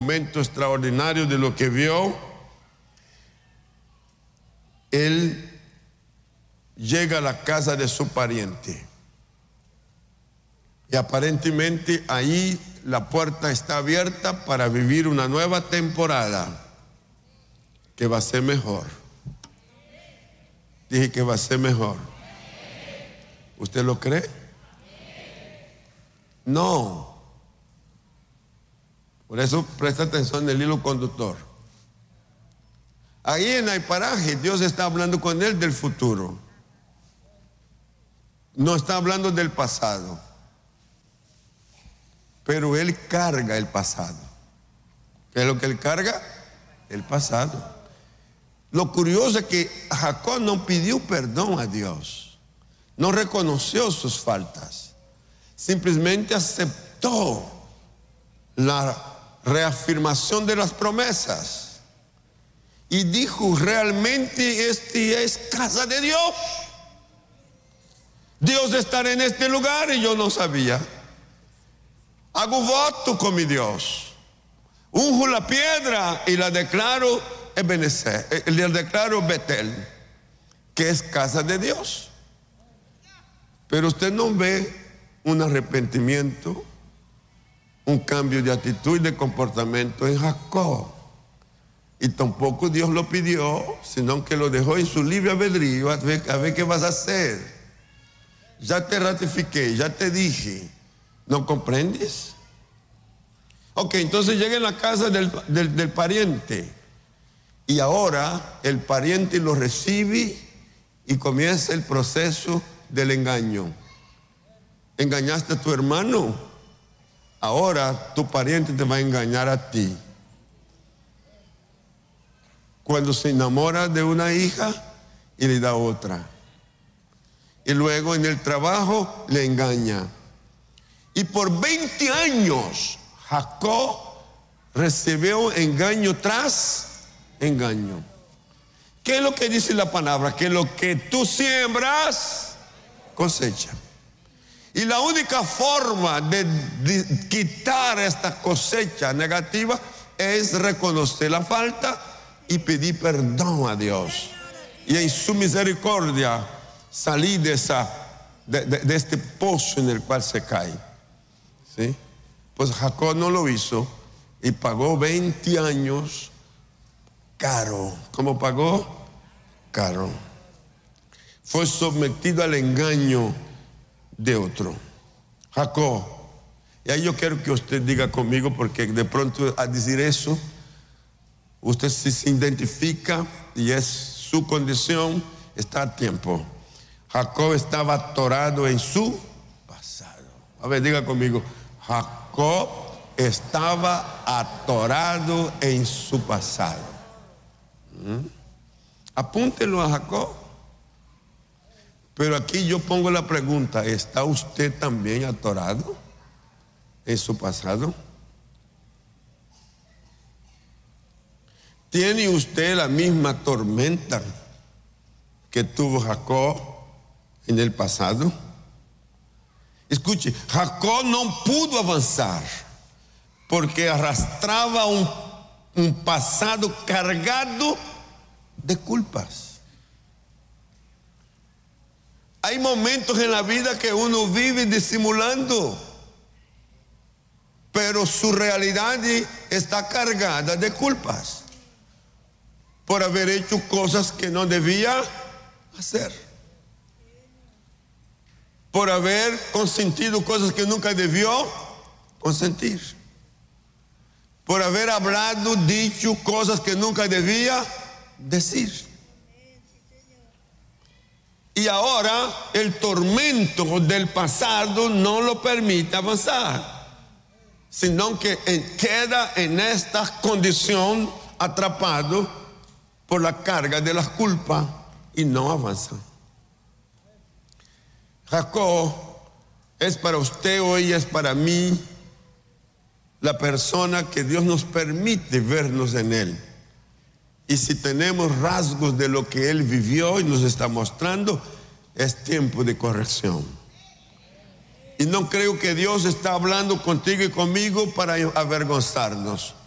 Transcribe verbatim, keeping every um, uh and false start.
momento extraordinario de lo que vio, él llega a la casa de su pariente. Y aparentemente ahí la puerta está abierta para vivir una nueva temporada que va a ser mejor. Dije que va a ser mejor. ¿Usted lo cree? No. Por eso presta atención del hilo conductor. Ahí en el paraje Dios está hablando con él del futuro. No está hablando del pasado. Pero él carga el pasado. ¿Qué es lo que él carga? El pasado. Lo curioso es que Jacob no pidió perdón a Dios. No reconoció sus faltas. Simplemente aceptó la reafirmación de las promesas. Y dijo, realmente este es casa de Dios. Dios estará en este lugar y yo no sabía. Hago voto con mi Dios. Unjo la piedra y la declaro Ebenezer, le declaro Betel, que es casa de Dios. Pero usted no ve un arrepentimiento, un cambio de actitud y de comportamiento en Jacob. Y tampoco Dios lo pidió, sino que lo dejó en su libre albedrío. A ver, a ver qué vas a hacer. Ya te ratifiqué, ya te dije. ¿No comprendes? Ok, entonces llega en la casa del, del, del pariente. Y ahora el pariente lo recibe y comienza el proceso del engaño. Engañaste a tu hermano. Ahora tu pariente te va a engañar a ti. Cuando se enamora de una hija y le da otra. Y luego en el trabajo le engaña. Y por veinte años Jacob recibió engaño tras engaño. ¿Qué es lo que dice la palabra? Que lo que tú siembras, cosecha. Y la única forma de, de quitar esta cosecha negativa es reconocer la falta y pedir perdón a Dios. Y en su misericordia salir de, esa, de, de, de este pozo en el cual se cae. ¿Sí? Pues Jacob no lo hizo y pagó veinte años caro. ¿Cómo pagó? Caro. Fue sometido al engaño de otro. Jacob. Y ahí yo quiero que usted diga conmigo, porque de pronto al decir eso, usted si se identifica y es su condición, está a tiempo. Jacob estaba atorado en su pasado. A ver, diga conmigo. Jacob estaba atorado en su pasado. ¿Mm? Apúntelo a Jacob. Pero aquí yo pongo la pregunta, ¿está usted también atorado en su pasado? ¿Tiene usted la misma tormenta que tuvo Jacob en el pasado? Escuche, Jacob no pudo avanzar porque arrastraba un, un pasado cargado de culpas. Hay momentos en la vida que uno vive disimulando, pero su realidad está cargada de culpas por haber hecho cosas que no debía hacer, por haber consentido cosas que nunca debió consentir, por haber hablado, dicho cosas que nunca debía decir. Y ahora el tormento del pasado no lo permite avanzar, sino que queda en esta condición atrapado por la carga de las culpas y no avanza. Jacob es para usted hoy, es para mí, la persona que Dios nos permite vernos en él. Y si tenemos rasgos de lo que él vivió y nos está mostrando, es tiempo de corrección. Y no creo que Dios está hablando contigo y conmigo para avergonzarnos.